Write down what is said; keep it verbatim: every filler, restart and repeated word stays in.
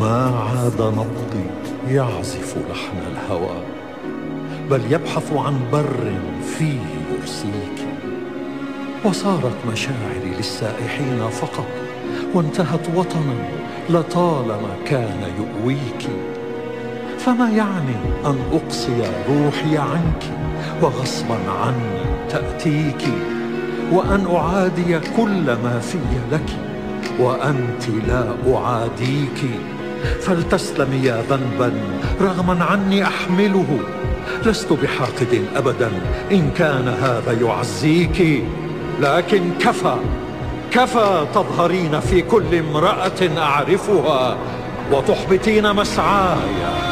ما عاد نبضي يعزف لحن الهوى، بل يبحث عن بر فيه يرسيك. وصارت مشاعري للسائحين فقط، وانتهت وطنا لطالما كان يؤويك. فما يعني أن أقصي روحي عنك وغصبا عني تأتيك، وأن أعادي كل ما في لك وأنت لا أعاديك. فلتسلمي يا ذنبا رغما عني أحمله، لست بحاقد أبدا إن كان هذا يعزيك. لكن كفى كفى تظهرين في كل امرأة أعرفها، وتحبطين مسعاي